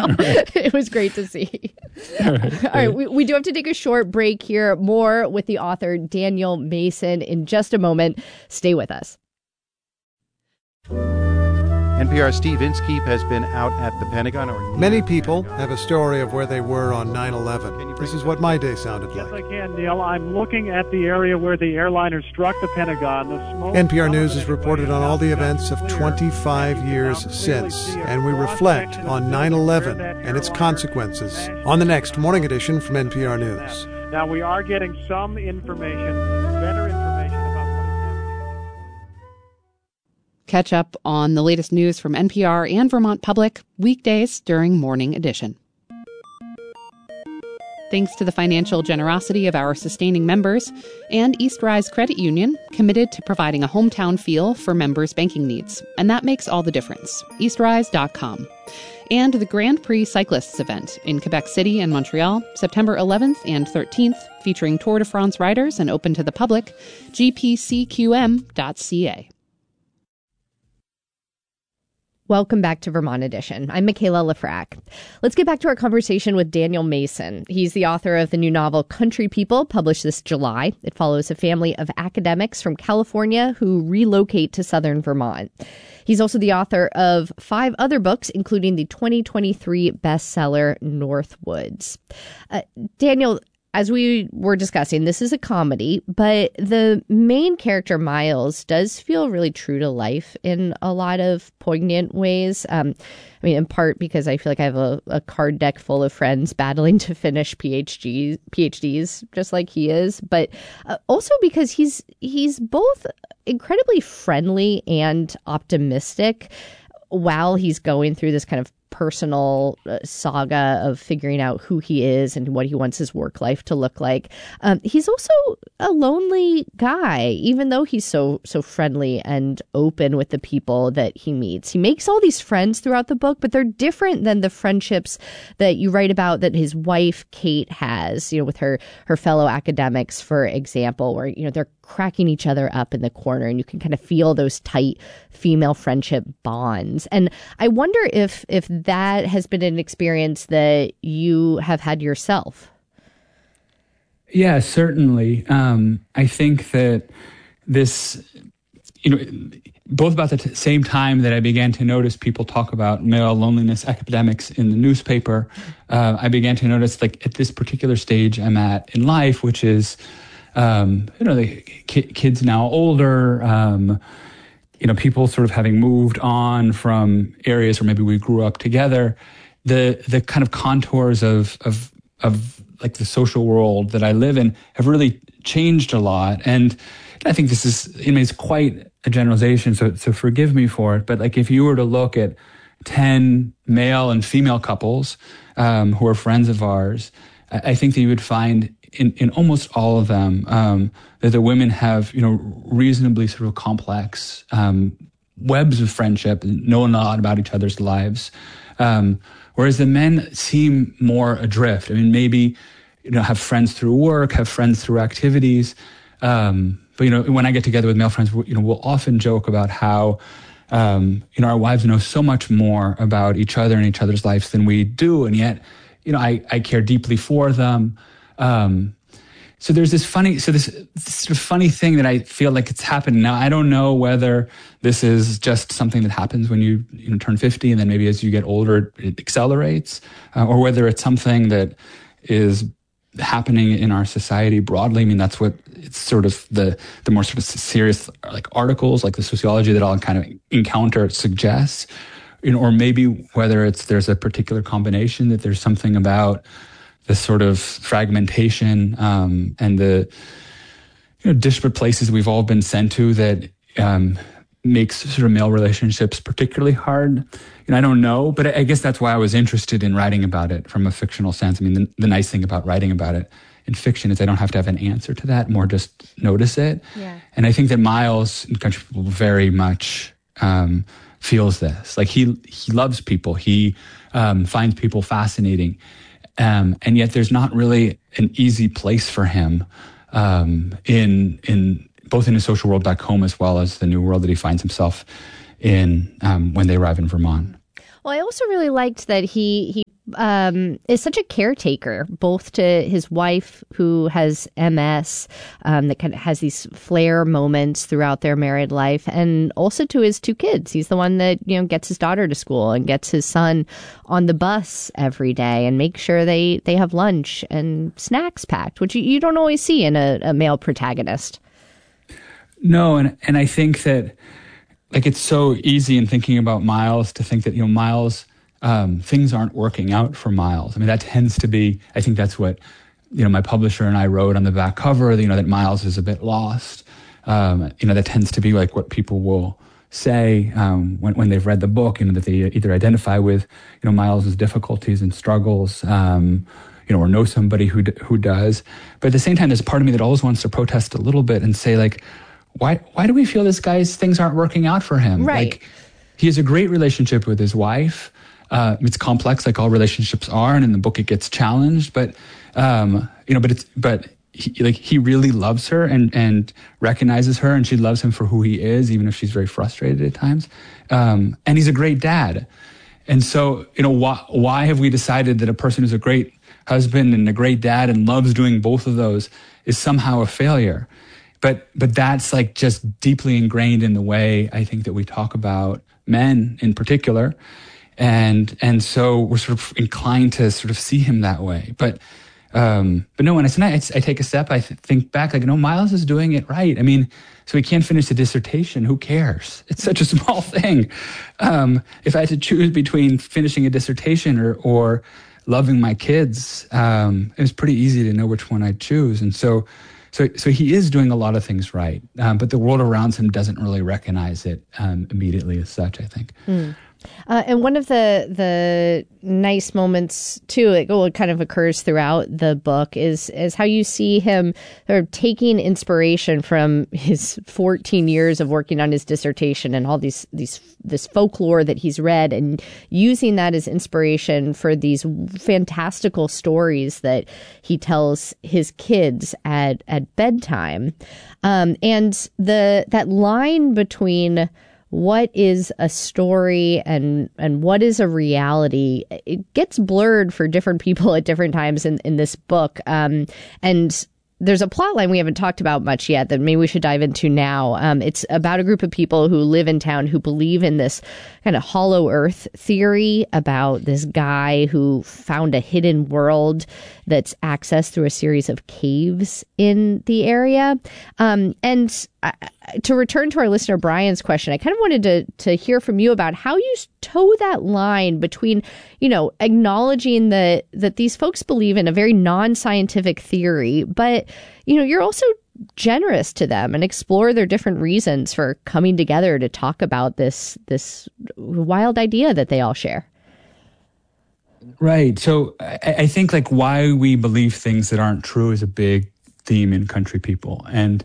It was great to see. All right. We do have to take a short break here. More with the author Daniel Mason in just a moment. Stay with us. NPR's Steve Inskeep has been out at the Pentagon. Many people have a story of where they were on 9/11. This is what my day sounded like. Yes, I can, Neil. I'm looking at the area where the airliner struck the Pentagon. The smoke NPR News has reported on all the events of 25 years since, and we reflect on 9/11 and its consequences on the next Morning Edition from NPR News. Now, we are getting some information, better information about what is happening. Catch up on the latest news from NPR and Vermont Public weekdays during Morning Edition. Thanks to the financial generosity of our sustaining members and East Rise Credit Union, committed to providing a hometown feel for members' banking needs. And that makes all the difference. EastRise.com. And the Grand Prix Cyclists event in Quebec City and Montreal, September 11th and 13th, featuring Tour de France riders and open to the public, gpcqm.ca. Welcome back to Vermont Edition. I'm Michaela Lafrac. Let's get back to our conversation with Daniel Mason. He's the author of the new novel Country People, published this July. It follows a family of academics from California who relocate to southern Vermont. He's also the author of 5 other books, including the 2023 bestseller Northwoods. Daniel, as we were discussing, this is a comedy, but the main character, Miles, does feel really true to life in a lot of poignant ways. In part because I feel like I have a card deck full of friends battling to finish PhDs, just like he is, but also because he's both incredibly friendly and optimistic while he's going through this kind of personal saga of figuring out who he is and what he wants his work life to look like. He's also a lonely guy, even though he's so friendly and open with the people that he meets. He makes all these friends throughout the book, but they're different than the friendships that you write about that his wife, Kate, has, with her fellow academics, for example, where, they're cracking each other up in the corner and you can kind of feel those tight female friendship bonds. And I wonder if that has been an experience that you have had yourself. Yeah, certainly. I think that this, both about the same time that I began to notice people talk about male loneliness epidemics in the newspaper, I began to notice, like, at this particular stage I'm at in life, which is, the kids now older, people sort of having moved on from areas where maybe we grew up together, the kind of contours of like the social world that I live in have really changed a lot. And I think this is, it's quite a generalization, so forgive me for it. But like, if you were to look at 10 male and female couples who are friends of ours, I think that you would find in almost all of them that the women have, reasonably sort of complex webs of friendship, know a lot about each other's lives, whereas the men seem more adrift. Maybe, have friends through work, have friends through activities. But, when I get together with male friends, we'll often joke about how, our wives know so much more about each other and each other's lives than we do. And yet, I care deeply for them. So there's this sort of funny thing that I feel like it's happened. Now, I don't know whether this is just something that happens when you turn 50 and then maybe as you get older, it accelerates, or whether it's something that is happening in our society broadly. That's what it's sort of the more sort of serious, like, articles, like the sociology that I'll kind of encounter suggests, or maybe whether there's a particular combination, that there's something about the sort of fragmentation and the disparate places we've all been sent to that makes sort of male relationships particularly hard. I don't know, but I guess that's why I was interested in writing about it from a fictional sense. The nice thing about writing about it in fiction is I don't have to have an answer to that, more just notice it. Yeah. And I think that Miles in Country People very much feels this. Like, he loves people. He finds people fascinating. And yet there's not really an easy place for him in both in his social world back home as well as the new world that he finds himself in when they arrive in Vermont. Well, I also really liked that he is such a caretaker, both to his wife who has MS, that kind of has these flare moments throughout their married life, and also to his two kids. He's the one that, gets his daughter to school and gets his son on the bus every day and makes sure they have lunch and snacks packed, which you don't always see in a male protagonist. No, and I think that, like, it's so easy in thinking about Miles to think that, Miles, things aren't working out for Miles. I mean, that tends to be, I think that's what, my publisher and I wrote on the back cover, that Miles is a bit lost. That tends to be like what people will say when they've read the book, that they either identify with, Miles's difficulties and struggles, or know somebody who does. But at the same time, there's a part of me that always wants to protest a little bit and say, like, why do we feel this guy's things aren't working out for him? Right. Like, he has a great relationship with his wife. It's complex, like all relationships are, and in the book it gets challenged. But he really loves her and recognizes her, and she loves him for who he is, even if she's very frustrated at times. And he's a great dad. And so, why have we decided that a person who's a great husband and a great dad and loves doing both of those is somehow a failure? But that's like just deeply ingrained in the way I think that we talk about men in particular. And so we're sort of inclined to sort of see him that way. But no, when I take a step, I think back, like, no, Miles is doing it right. I mean, so he can't finish the dissertation. Who cares? It's such a small thing. If I had to choose between finishing a dissertation or loving my kids, it was pretty easy to know which one I'd choose. And so he is doing a lot of things right, but the world around him doesn't really recognize it immediately as such, I think. And one of the nice moments, too, it kind of occurs throughout the book, is how you see him sort of taking inspiration from his 14 years of working on his dissertation and all this folklore that he's read, and using that as inspiration for these fantastical stories that he tells his kids at bedtime. And that line between what is a story and what is a reality, it gets blurred for different people at different times in this book. And there's a plot line we haven't talked about much yet that maybe we should dive into now. It's about a group of people who live in town who believe in this kind of hollow earth theory about this guy who found a hidden world that's accessed through a series of caves in the area. To return to our listener Brian's question, I kind of wanted to hear from you about how you toe that line between, acknowledging that these folks believe in a very non-scientific theory, but, you're also generous to them and explore their different reasons for coming together to talk about this wild idea that they all share. Right. So I think, like, why we believe things that aren't true is a big theme in Country People. And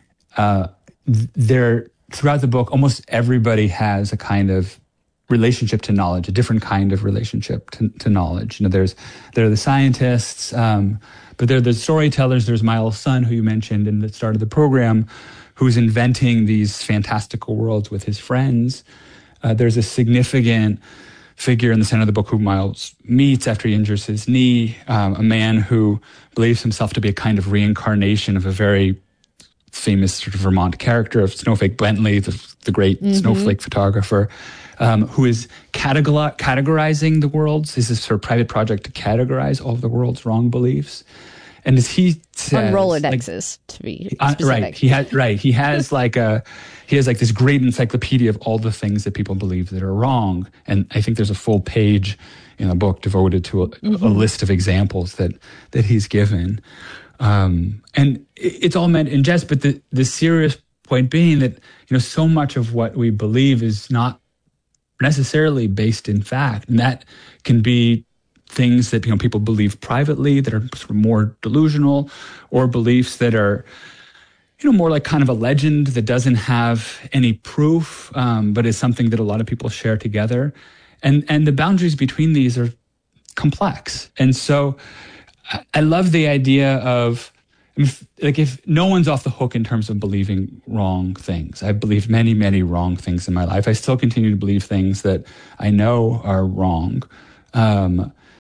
throughout the book, almost everybody has a kind of relationship to knowledge, a different kind of relationship to knowledge. There are the scientists, but there are the storytellers. There's Miles' son, who you mentioned in the start of the program, who's inventing these fantastical worlds with his friends. There's a significant figure in the center of the book who Miles meets after he injures his knee, a man who believes himself to be a kind of reincarnation of a very famous sort of Vermont character of Snowflake Bentley, the great snowflake photographer, who is categorizing the worlds. This is sort of private project to categorize all of the world's wrong beliefs. And as he says, on Rolodexes, to be specific. He has like this great encyclopedia of all the things that people believe that are wrong. And I think there's a full page in the book devoted to a list of examples that he's given. And it's all meant in jest, but the serious point being that, so much of what we believe is not necessarily based in fact. And that can be things that, people believe privately that are sort of more delusional, or beliefs that are, more like kind of a legend that doesn't have any proof, but is something that a lot of people share together. And the boundaries between these are complex. And so I love the idea of, if no one's off the hook in terms of believing wrong things. I've believed many, many wrong things in my life. I still continue to believe things that I know are wrong.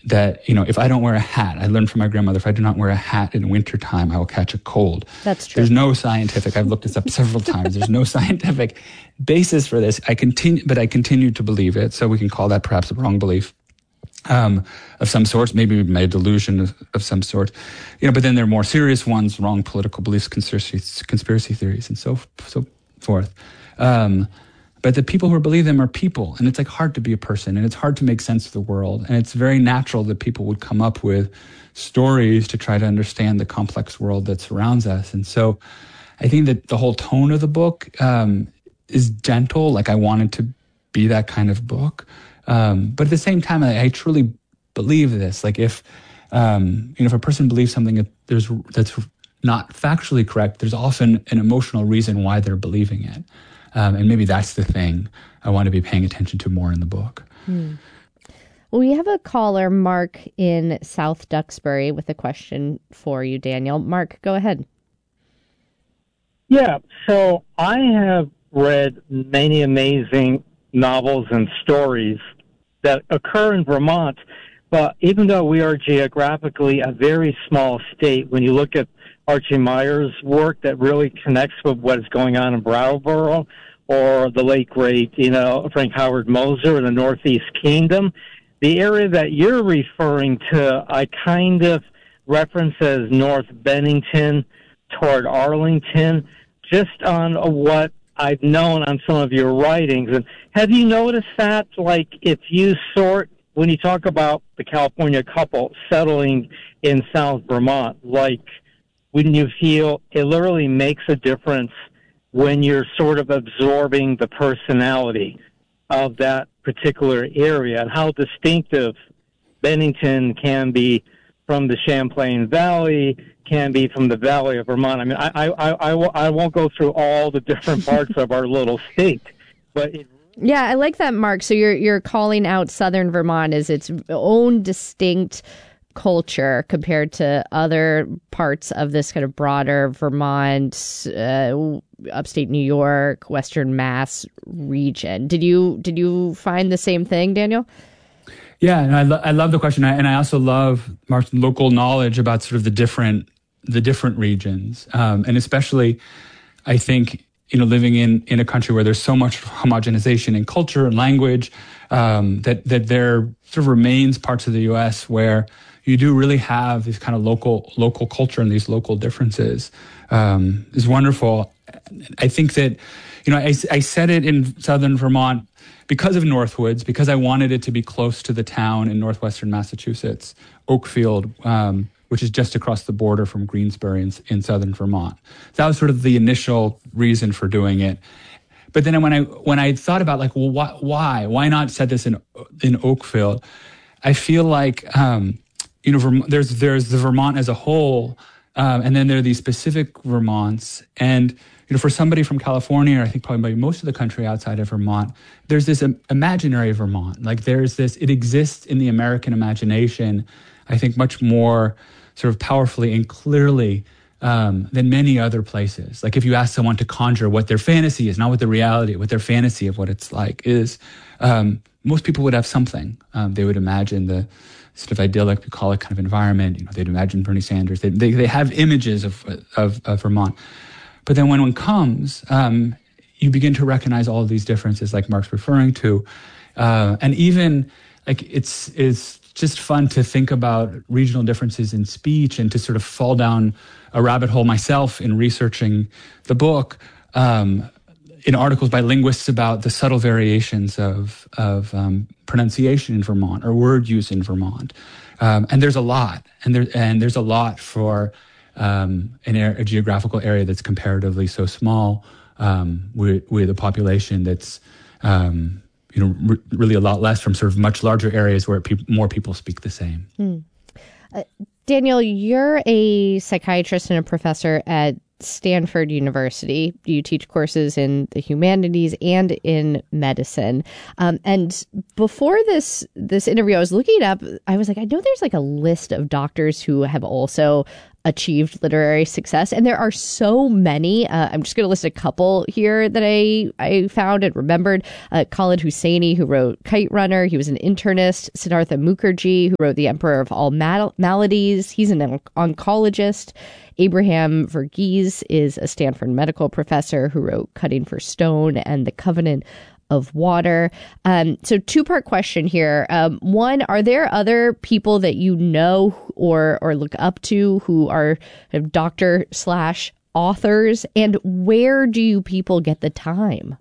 that, if I don't wear a hat, I learned from my grandmother, if I do not wear a hat in wintertime, I will catch a cold. That's true. There's no scientific, I've looked this up several times, there's no scientific basis for this. I continue to believe it, so we can call that perhaps a wrong belief of some sort, maybe my delusion of some sort. But then there are more serious ones, wrong political beliefs, conspiracy theories, and so forth. But the people who believe them are people, and it's hard to be a person, and it's hard to make sense of the world, and it's very natural that people would come up with stories to try to understand the complex world that surrounds us. And so I think that the whole tone of the book is gentle, I wanted to be that kind of book. But at the same time, I truly believe this. If a person believes something that's not factually correct, there's often an emotional reason why they're believing it. And maybe that's the thing I want to be paying attention to more in the book. Well, we have a caller, Mark, in South Duxbury, with a question for you, Daniel. Mark, go ahead. Yeah, so I have read many amazing novels and stories that occur in Vermont, but even though we are geographically a very small state, when you look at Archie Meyer's work that really connects with what is going on in Brattleboro, or the late great, Frank Howard Moser in the Northeast Kingdom, the area that you're referring to, I kind of reference as North Bennington toward Arlington, just on what I've known on some of your writings. And have you noticed that, if you when you talk about the California couple settling in South Vermont, wouldn't you feel it literally makes a difference when you're sort of absorbing the personality of that particular area, and how distinctive Bennington can be from the Champlain Valley, can be from the Valley of Vermont? I mean, I won't go through all the different parts of our little state, but yeah, I like that, Mark. So you're calling out Southern Vermont as its own distinct culture compared to other parts of this kind of broader Vermont, upstate New York, Western Mass region. Did you find the same thing, Daniel? Yeah, and I love the question, and I also love Mark's local knowledge about sort of the different regions, and especially, I think, living in a country where there's so much homogenization in culture and language, that there sort of remains parts of the U.S. where you do really have this kind of local culture and these local differences is wonderful. I think that, I said it in Southern Vermont because of Northwoods, because I wanted it to be close to the town in northwestern Massachusetts, Oakfield, which is just across the border from Greensbury in Southern Vermont. That was sort of the initial reason for doing it. But then when I thought about why not set this in Oakfield, I feel like there's the Vermont as a whole, and then there are these specific Vermonts. And for somebody from California, or I think probably most of the country outside of Vermont, there's this imaginary Vermont. It exists in the American imagination, I think, much more sort of powerfully and clearly than many other places. If you ask someone to conjure what their fantasy is, not what the reality, what their fantasy of what it's like is, most people would have something. They would imagine the sort of idyllic, bucolic kind of environment. They'd imagine Bernie Sanders. They have images of Vermont. But then when one comes, you begin to recognize all of these differences, like Mark's referring to, and even it's just fun to think about regional differences in speech and to sort of fall down a rabbit hole myself in researching the book, in articles by linguists about the subtle variations of pronunciation in Vermont or word use in Vermont, and there's a lot, and there's a lot for a geographical area that's comparatively so small, with a population that's really a lot less from sort of much larger areas where more people speak the same. Daniel, you're a psychiatrist and a professor at Stanford University. You teach courses in the humanities and in medicine. And before this interview, I was looking it up. I was like, I know there's a list of doctors who have also achieved literary success. And there are so many. I'm just going to list a couple here that I found and remembered. Khaled Hosseini, who wrote Kite Runner. He was an internist. Siddhartha Mukherjee, who wrote The Emperor of All Maladies. He's an oncologist. Abraham Verghese is a Stanford medical professor who wrote Cutting for Stone and The Covenant of Water. So two-part question here. One, are there other people that you know or look up to who are doctor/authors? And where do you people get the time?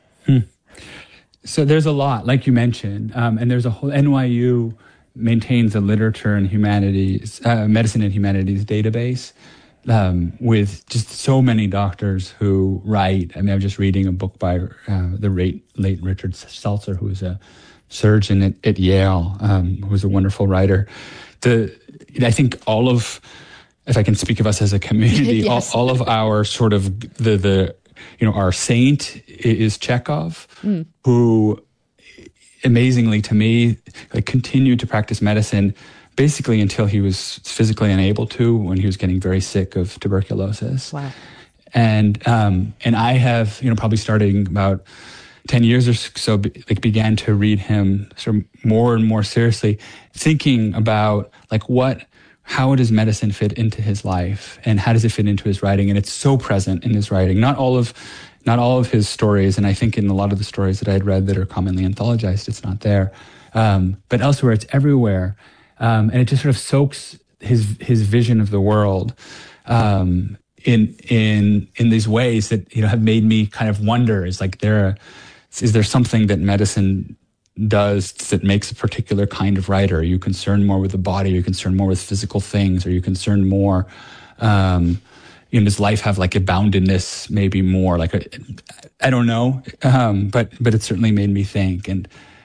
So there's a lot, like you mentioned, and there's a whole NYU maintains a literature and humanities, medicine and humanities database with just so many doctors who write. I mean, I'm just reading a book by the late Richard Seltzer, who was a surgeon at Yale, who was a wonderful writer. I think all of, if I can speak of us as a community, yes. all of our sort of our saint is Chekhov, who amazingly to me, continued to practice medicine basically until he was physically unable to, when he was getting very sick of tuberculosis. Wow. And I have, probably starting about 10 years or so, began to read him sort of more and more seriously, thinking about how does medicine fit into his life and how does it fit into his writing? And it's so present in his writing. Not all of his stories, and I think in a lot of the stories that I had read that are commonly anthologized, it's not there. But elsewhere, it's everywhere. And it just sort of soaks his vision of the world in these ways that have made me kind of wonder: is there something that medicine does that makes a particular kind of writer? Are you concerned more with the body? Are you concerned more with physical things? Are you concerned more? Does life have a boundedness? Maybe more I don't know, but it certainly made me think. And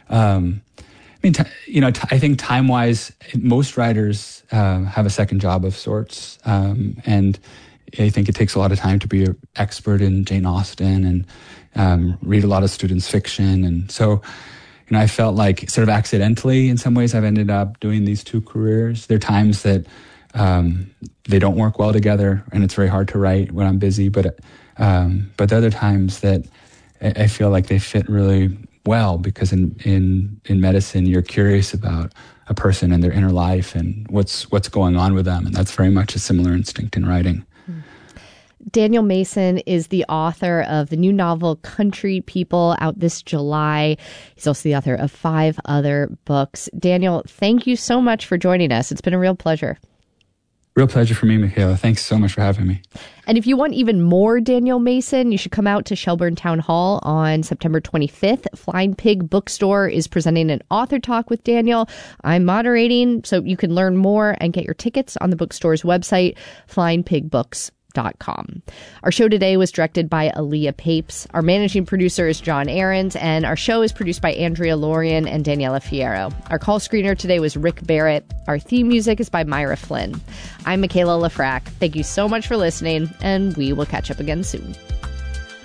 I think time-wise, most writers have a second job of sorts, and I think it takes a lot of time to be an expert in Jane Austen and read a lot of students' fiction. And so, I felt like sort of accidentally, in some ways, I've ended up doing these two careers. There are times that they don't work well together, and it's very hard to write when I'm busy. But there are other times that I feel like they fit really well, because in medicine, you're curious about a person and their inner life and what's going on with them, and that's very much a similar instinct in writing. Daniel Mason is the author of the new novel Country People, out this July. He's also the author of 5 other books. Daniel, thank you so much for joining us. It's been a real pleasure. Real pleasure for me, Michaela. Thanks so much for having me. And if you want even more Daniel Mason, you should come out to Shelburne Town Hall on September 25th. Flying Pig Bookstore is presenting an author talk with Daniel. I'm moderating, so you can learn more and get your tickets on the bookstore's website, flyingpigbooks.com. Our show today was directed by Aaliyah Papes. Our managing producer is John Ahrens, and our show is produced by Andrea Lorian and Daniela Fierro. Our call screener today was Rick Barrett. Our theme music is by Myra Flynn. I'm Michaela Lefrak. Thank you so much for listening, and we will catch up again soon.